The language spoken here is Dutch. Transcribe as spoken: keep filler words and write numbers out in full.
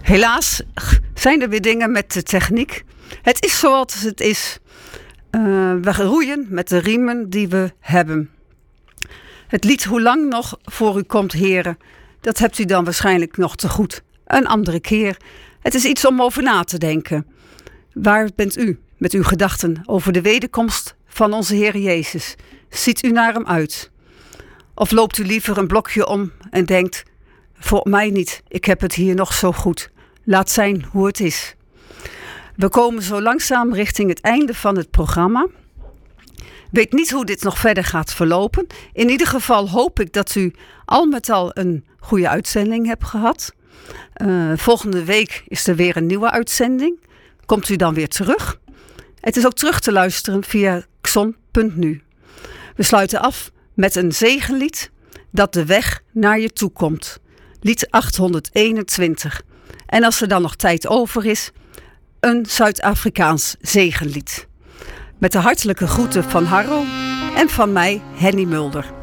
Helaas zijn er weer dingen met de techniek. Het is zoals het is. Uh, we roeien met de riemen die we hebben. Het lied Hoe lang nog voor u komt, heren, dat hebt u dan waarschijnlijk nog te goed. Een andere keer. Het is iets om over na te denken. Waar bent u met uw gedachten over de wederkomst van onze Heer Jezus? Ziet u naar hem uit? Of loopt u liever een blokje om en denkt, voor mij niet, ik heb het hier nog zo goed. Laat zijn hoe het is. We komen zo langzaam richting het einde van het programma. Weet niet hoe dit nog verder gaat verlopen. In ieder geval hoop ik dat u al met al een goede uitzending hebt gehad. Uh, volgende week is er weer een nieuwe uitzending. Komt u dan weer terug? Het is ook terug te luisteren via xon punt nu. We sluiten af met een zegenlied dat de weg naar je toe komt. Lied achthonderdeenentwintig. En als er dan nog tijd over is, een Zuid-Afrikaans zegenlied. Met de hartelijke groeten van Harro en van mij, Henny Mulder.